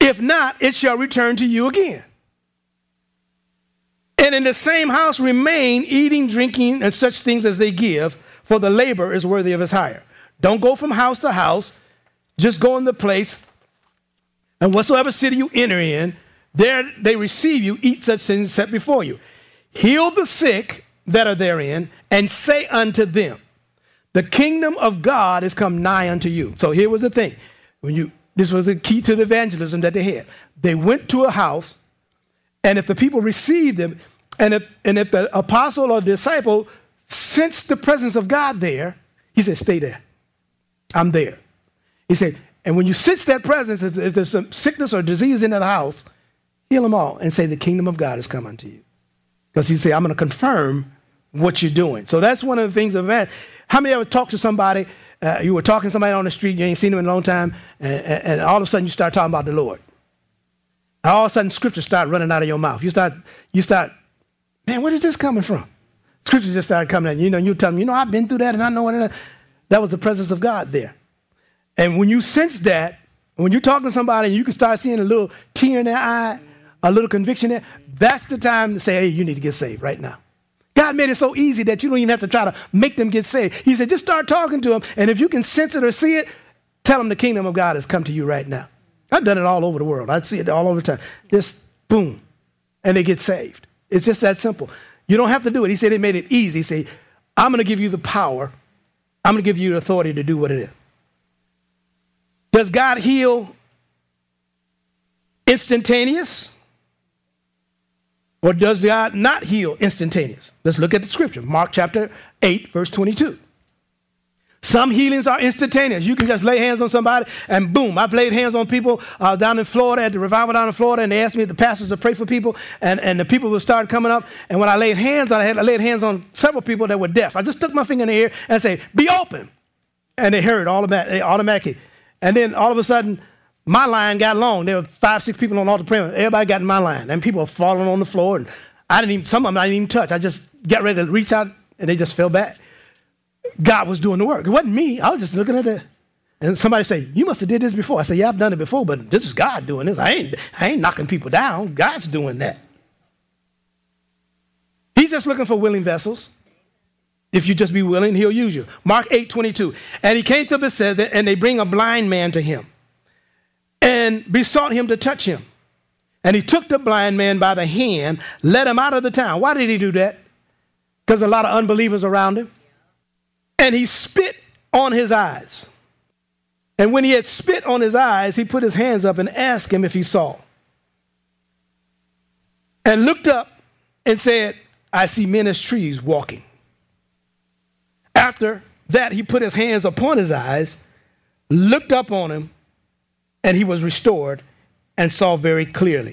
If not, it shall return to you again. And in the same house remain, eating, drinking, and such things as they give, for the labor is worthy of his hire. Don't go from house to house. Just go in the place, and whatsoever city you enter in, there they receive you, eat such things set before you. Heal the sick that are therein, and say unto them, the kingdom of God is come nigh unto you. So here was the thing. This was the key to the evangelism that they had. They went to a house, and if the people received them, and if the apostle or disciple sensed the presence of God there, he said, stay there. I'm there. He said, and when you sense that presence, if there's some sickness or disease in that house, heal them all and say, the kingdom of God has come unto you. Because he said, I'm going to confirm what you're doing. So that's one of the things of that. How many ever talked to somebody, you were talking to somebody on the street, you ain't seen them in a long time, and all of a sudden you start talking about the Lord. And all of a sudden scripture start running out of your mouth. You start, man, where is this coming from? Scripture just started coming at you. You tell them, I've been through that and I know what that was the presence of God there. And when you sense that, when you're talking to somebody and you can start seeing a little tear in their eye, a little conviction there, that's the time to say, hey, you need to get saved right now. God made it so easy that you don't even have to try to make them get saved. He said, just start talking to them. And if you can sense it or see it, tell them the kingdom of God has come to you right now. I've done it all over the world. I see it all over the time. Just boom. And they get saved. It's just that simple. You don't have to do it. He said he made it easy. He said, I'm going to give you the power. I'm going to give you the authority to do what it is. Does God heal instantaneous? Or does God not heal instantaneous? Let's look at the scripture. Mark chapter 8, verse 22. Some healings are instantaneous. You can just lay hands on somebody and boom. I've laid hands on people down in Florida at the revival down in Florida, and they asked me, the pastors, to pray for people, and the people would start coming up. And when I laid hands on, I laid hands on several people that were deaf. I just took my finger in the air and say, be open. And they heard automatically. And then all of a sudden, my line got long. There were 5, 6 people on the altar praying. Everybody got in my line. And people were falling on the floor. And some of them I didn't even touch. I just got ready to reach out, and they just fell back. God was doing the work. It wasn't me. I was just looking at it. And somebody say, you must have did this before. I said, yeah, I've done it before, but this is God doing this. I ain't knocking people down. God's doing that. He's just looking for willing vessels. If you just be willing, he'll use you. Mark 8:22. And he came to Bethesda, and they bring a blind man to him and besought him to touch him. And he took the blind man by the hand, led him out of the town. Why did he do that? Because a lot of unbelievers around him. And he spit on his eyes. And when he had spit on his eyes, he put his hands up and asked him if he saw. And looked up and said, I see men as trees walking. After that, he put his hands upon his eyes, looked up on him, and he was restored and saw very clearly.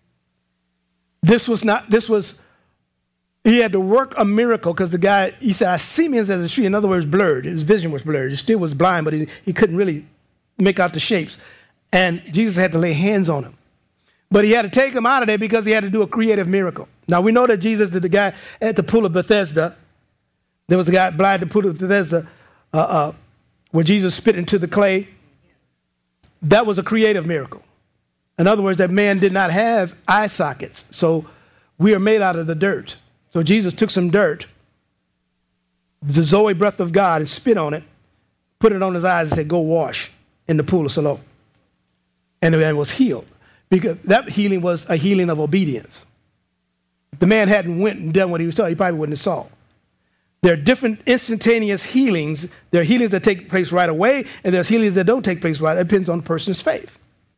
He had to work a miracle because the guy, he said, I see men as a tree. In other words, blurred. His vision was blurred. He still was blind, but he couldn't really make out the shapes. And Jesus had to lay hands on him. But he had to take him out of there because he had to do a creative miracle. Now, we know that Jesus did the guy at the pool of Bethesda. There was a guy blind at the pool of Bethesda where Jesus spit into the clay. That was a creative miracle. In other words, that man did not have eye sockets. So we are made out of the dirt. So Jesus took some dirt, the Zoe breath of God, and spit on it, put it on his eyes and said, go wash in the pool of Siloam. And the man was healed. Because that healing was a healing of obedience. If the man hadn't went and done what he was told, he probably wouldn't have saw. There are different instantaneous healings. There are healings that take place right away, and there's healings that don't take place right. It depends on the person's faith.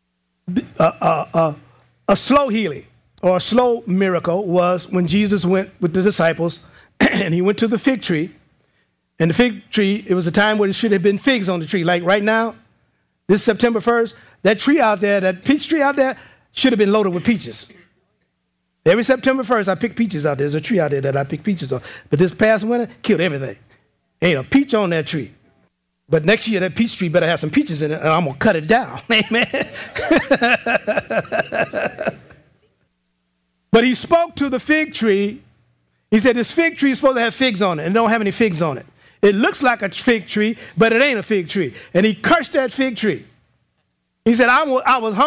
A slow healing or a slow miracle was when Jesus went with the disciples and he went to the fig tree. And the fig tree, it was a time where there should have been figs on the tree. Like right now, this September 1st, that tree out there, that peach tree out there, should have been loaded with peaches. Every September 1st, I pick peaches out there. There's a tree out there that I pick peaches on. But this past winter, killed everything. Ain't a peach on that tree. But next year, that peach tree better have some peaches in it, and I'm going to cut it down. Amen. But he spoke to the fig tree. He said, this fig tree is supposed to have figs on it, and it don't have any figs on it. It looks like a fig tree, but it ain't a fig tree. And he cursed that fig tree. He said, I was hungry.